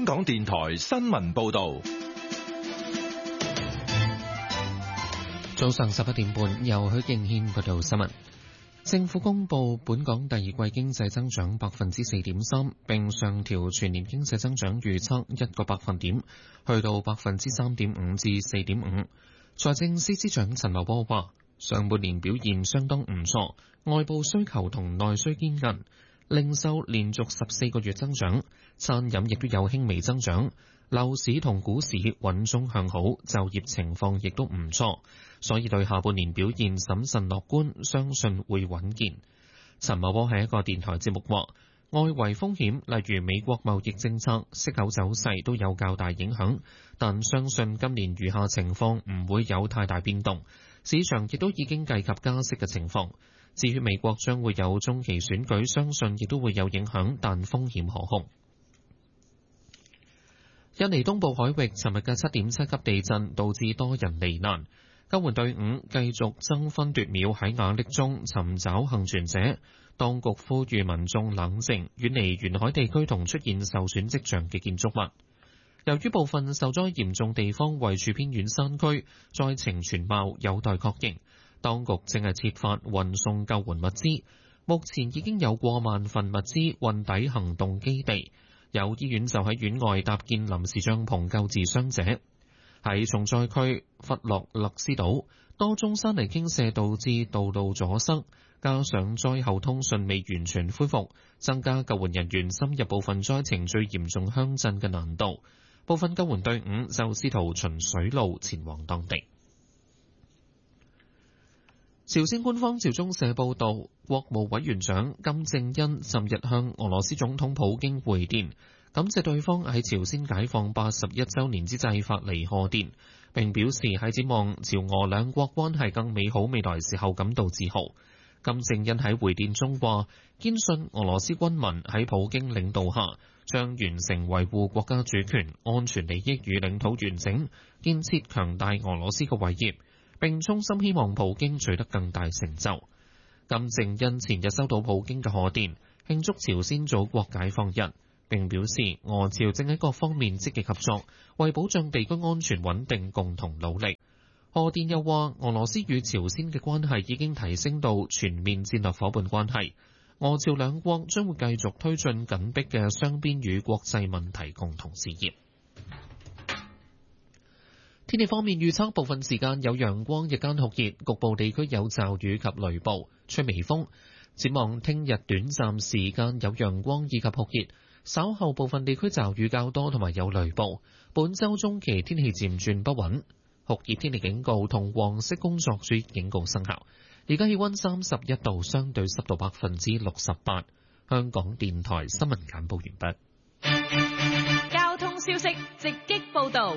香港電台新聞報道。 早上11點半，由許敬軒報道新聞。政府公布本港第二季經濟增長 4.3%， 並上調全年經濟增長預測1個百分點，去到 3.5% 至 4.5%。財政司司長陳茂波話，上半年表現相當唔錯，外部需求同內需堅韌，零售連續14個月增長，餐飲亦都有輕微增長，樓市同股市穩中向好，就業情況亦都唔錯，所以對下半年表現審慎樂觀，相信會穩健。陳茂波喺一個電台節目話，外圍風險例如美國貿易政策、息口走勢都有較大影響，但相信今年餘下情況唔會有太大變動，市場亦都已經計及加息嘅情況。至於美國將會有中期選舉，相信亦都會有影響，但風險可控。印尼東部海域尋日嘅 7.7 級地震導致多人罹難，救援隊伍繼續爭分奪秒喺瓦礫中尋找幸存者。當局呼籲民眾冷靜，遠離沿海地區同出現受損跡象嘅建築物。由於部分受災嚴重地方位處偏遠山區，災情全貌有待確認。當局正係設法運送救援物資，目前已經有過萬份物資運抵行動基地。有醫院就喺院外搭建臨時帳篷救治傷者。喺重災區弗洛勒斯島，多宗山泥傾瀉導致道路阻塞，加上災後通訊未完全恢復，增加救援人員深入部分災情最嚴重鄉鎮嘅難度。部分救援隊伍就試圖循水路前往當地。朝鮮官方朝中社報道，國務委員長金正恩尋日向俄羅斯總統普京回電，感謝對方喺朝鮮解放81週年之際發嚟賀電，並表示喺展望朝俄兩國關係更美好未來時候感到自豪。金正恩喺回電中話，堅信俄羅斯軍民喺普京領導下將完成維護國家主權、安全利益與領土完整，建設強大俄羅斯嘅偉業，並衷心希望普京取得更大成就。金正恩前日收到普京嘅賀電，慶祝朝鮮祖國解放日，並表示俄朝正喺各方面積極合作，為保障地區安全穩定共同努力。賀電又話，俄羅斯與朝鮮嘅關係已經提升到全面戰略夥伴關係，俄朝兩國將會繼續推進緊迫嘅雙邊與國際問題共同事業。天氣方面預測，部分時間有陽光，日間酷熱，局部地區有驟雨及雷暴，吹微風。展望聽日短暫時間有陽光以及酷熱，稍後部分地區驟雨較多同埋有雷暴。本週中期天氣漸轉不穩，酷熱天氣警告同黃色工作暑熱警告生效。而家氣溫31度，相對濕度68%。香港電台新聞簡報完畢。 交通消息直擊報道。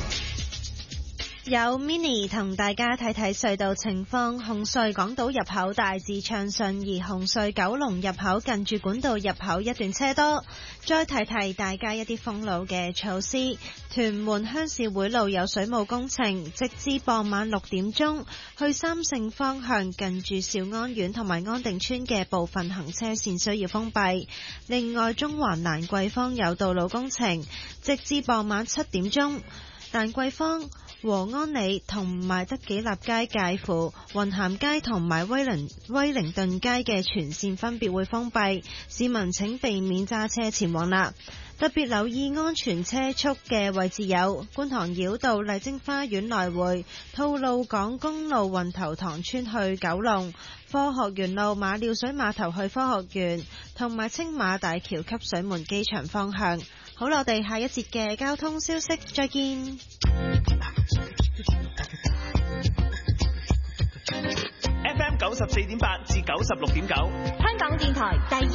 有 Mini 同大家睇睇隧道情況。紅隧港島入口大致暢順，而紅隧九龍入口近住管道入口一段車多。再提提大家一啲封路嘅措施。屯門鄉事會路有水務工程，直至傍晚6點鐘，去三聖方向近住兆安苑同埋安定村嘅部分行車線需要封閉。另外，中環蘭桂坊有道路工程，直至傍晚7點鐘，蘭桂坊、和安里同埋德己立街介乎雲咸街同埋威靈頓街嘅全線分別會封閉，市民請避免揸車前往啦。特別留意安全車速嘅位置有觀塘繞道麗晶花園來回、吐露港公路運頭塘村去九龍、科學園路馬料水碼頭去科學園，同埋青馬大橋汲水門機場方向。好啦，我哋下一節嘅交通消息再見。 FM 94.8至96.9， 香港電台第二